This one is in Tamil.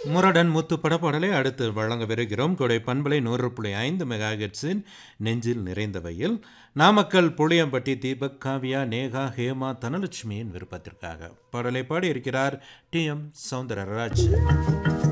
முரடன் முத்து படப்பாடலை அடுத்து வழங்கவிருக்கிறோம். கொடை பண்பலை 100.5 மெகாஹெட்ஸின் நெஞ்சில் நிறைந்தவையில் நாமக்கல் புளியம்பட்டி தீபக், காவியா, நேகா, ஹேமா, தனலட்சுமியின் விருப்பத்திற்காக பாடலை பாடியிருக்கிறார் டி எம் சௌந்தரராஜ்.